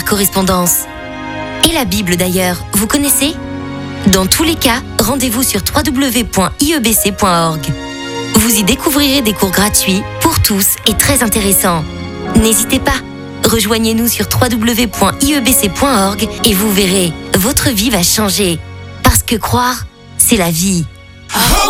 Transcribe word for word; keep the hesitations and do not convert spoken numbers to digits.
correspondance. Et la Bible d'ailleurs, vous connaissez ? Dans tous les cas, rendez-vous sur w w w point i e b c point org. Vous y découvrirez des cours gratuits pour tous et très intéressants. N'hésitez pas, rejoignez-nous sur w w w point i e b c point org et vous verrez, votre vie va changer. Parce que croire, c'est la vie.